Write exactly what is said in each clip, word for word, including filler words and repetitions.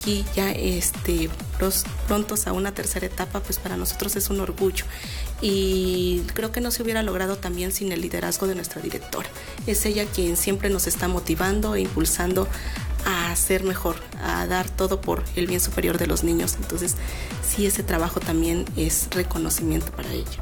Y ya este, los prontos a una tercera etapa, pues para nosotros es un orgullo. Y creo que no se hubiera logrado también sin el liderazgo de nuestra directora. Es ella quien siempre nos está motivando e impulsando a ser mejor, a dar todo por el bien superior de los niños. Entonces, sí, ese trabajo también es reconocimiento para ella.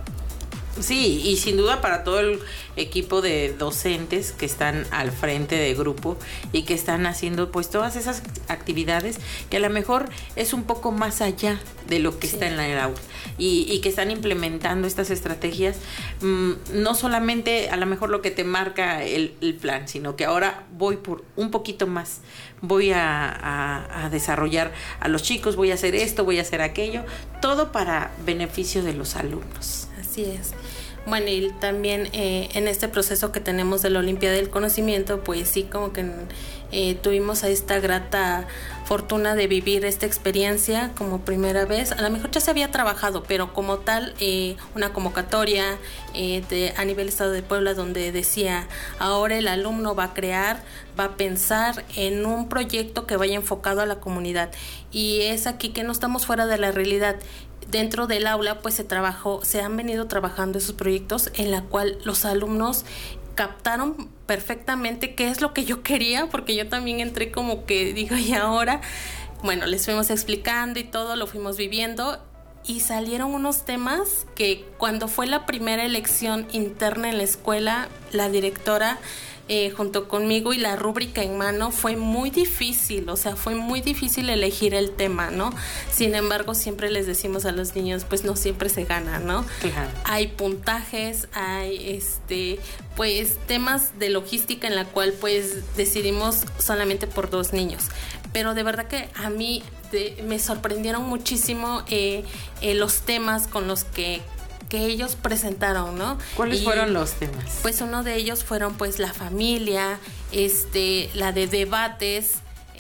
Sí, y sin duda para todo el equipo de docentes que están al frente de grupo y que están haciendo pues todas esas actividades que a lo mejor es un poco más allá de lo que sí está en el aula y, y que están implementando estas estrategias, mmm, no solamente a lo mejor lo que te marca el, el plan, sino que ahora voy por un poquito más, voy a, a, a desarrollar a los chicos, voy a hacer esto, voy a hacer aquello, todo para beneficio de los alumnos. Así es. Bueno, y también eh, en este proceso que tenemos de la Olimpiada del Conocimiento, pues sí, como que eh, tuvimos a esta grata fortuna de vivir esta experiencia como primera vez. A lo mejor ya se había trabajado, pero como tal, eh, una convocatoria eh, de, a nivel Estado de Puebla, donde decía, ahora el alumno va a crear, va a pensar en un proyecto que vaya enfocado a la comunidad. Y es aquí que no estamos fuera de la realidad. Dentro del aula pues se trabajó, se han venido trabajando esos proyectos en la cual los alumnos captaron perfectamente qué es lo que yo quería, porque yo también entré como que digo, y ahora, bueno, les fuimos explicando y todo, lo fuimos viviendo y salieron unos temas que cuando fue la primera elección interna en la escuela, la directora Eh, junto conmigo y la rúbrica en mano, fue muy difícil, o sea, fue muy difícil elegir el tema, ¿no? Sin embargo, siempre les decimos a los niños, pues no siempre se gana, ¿no? Claro. Hay puntajes, hay este, pues temas de logística en la cual pues decidimos solamente por dos niños. Pero de verdad que a mí de, me sorprendieron muchísimo eh, eh, los temas con los que que ellos presentaron, ¿no? ¿Cuáles y, fueron los temas? Pues uno de ellos fueron pues la familia, este, la de debates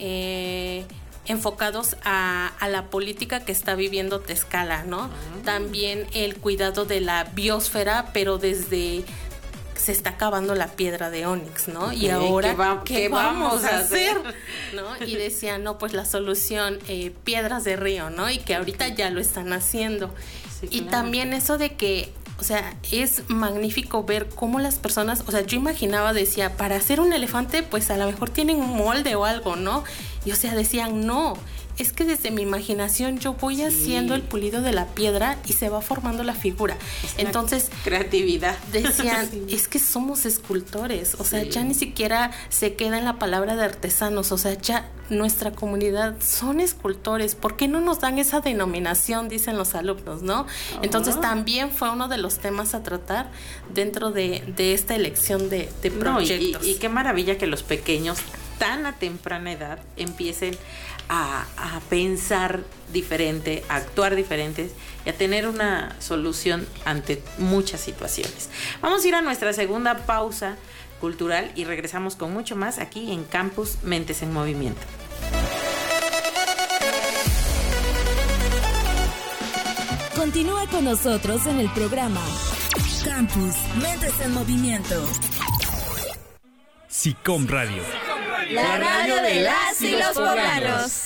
eh, enfocados a, a la política que está viviendo Tlaxcala, ¿no? Uh-huh. También el cuidado de la biosfera, pero desde se está acabando la piedra de ónix, ¿no? Okay, y ahora, ¿qué, va, ¿qué, ¿qué vamos a hacer? ¿No? Y decían, no, pues la solución, eh, piedras de río, ¿no? Y que ahorita ya lo están haciendo. Sí, y claro. También eso de que, o sea, es magnífico ver cómo las personas, o sea, yo imaginaba, decía, para hacer un elefante, pues a lo mejor tienen un molde o algo, ¿no? Y o sea, decían, no, es que desde mi imaginación yo voy sí. haciendo el pulido de la piedra y se va formando la figura. Es Entonces, creatividad. Decían, sí. es que somos escultores, o sea, sí. ya ni siquiera se queda en la palabra de artesanos, o sea, ya nuestra comunidad son escultores, ¿por qué no nos dan esa denominación? Dicen los alumnos, ¿no? Uh-huh. Entonces también fue uno de los temas a tratar dentro de, de esta elección de, de proyectos. No, y, y, y qué maravilla que los pequeños tan a temprana edad empiecen a, a pensar diferente, a actuar diferentes y a tener una solución ante muchas situaciones. Vamos a ir a nuestra segunda pausa cultural y regresamos con mucho más aquí en Campus Mentes en Movimiento. Continúa con nosotros en el programa Campus Mentes en Movimiento. SICOM Radio, la radio de las y los poblanos.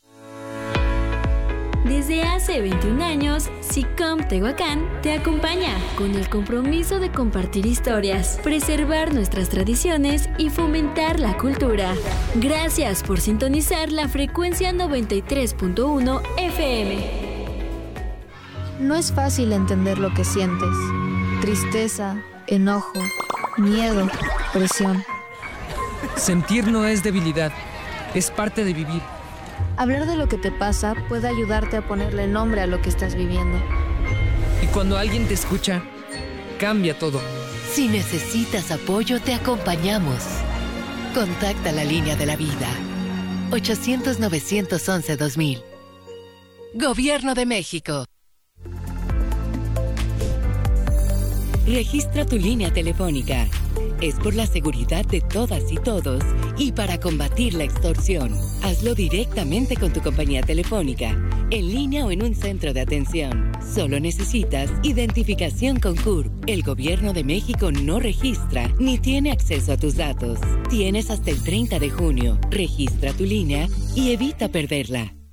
Desde hace veintiún años, SICOM Tehuacán te acompaña con el compromiso de compartir historias, preservar nuestras tradiciones y fomentar la cultura. Gracias por sintonizar la frecuencia noventa y tres punto uno F M. No es fácil entender lo que sientes. Tristeza, enojo, miedo, presión. Sentir no es debilidad, es parte de vivir. Hablar de lo que te pasa puede ayudarte a ponerle nombre a lo que estás viviendo. Y cuando alguien te escucha, cambia todo. Si necesitas apoyo, te acompañamos. Contacta la línea de la vida. ochocientos, novecientos once, dos mil. Gobierno de México. Registra tu línea telefónica. Es por la seguridad de todas y todos y para combatir la extorsión. Hazlo directamente con tu compañía telefónica, en línea o en un centro de atención. Solo necesitas identificación con C U R P. El Gobierno de México no registra ni tiene acceso a tus datos. Tienes hasta el treinta de junio. Registra tu línea y evita perderla.